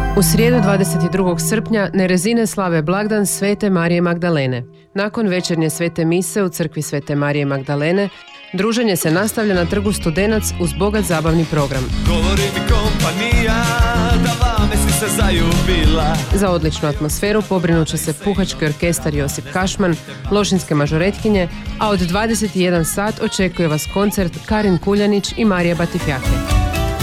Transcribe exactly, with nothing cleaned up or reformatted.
U srijedu dvadeset drugog srpnja Nerezine slave blagdan Svete Marije Magdalene. Nakon večernje svete mise u crkvi Svete Marije Magdalene, druženje se nastavlja na trgu Studenac uz bogat zabavni program. Govori mi kompanija da vame si se zaljubila. Za odličnu atmosferu pobrinut će se puhački orkestar Josip Kašman, lošinske mažoretkinje, a od dvadeset jedan sat očekuje vas koncert Karin Kuljanić i Marija Batifjake.